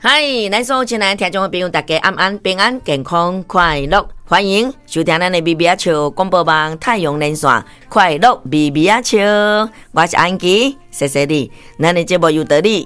嗨，咱所有亲爱的听众朋友，大家安安平安健康快乐，欢迎收听咱的咪咪啊笑广播网太阳连线快乐咪咪啊笑，我是安琪，谢谢你，咱的节目有道理。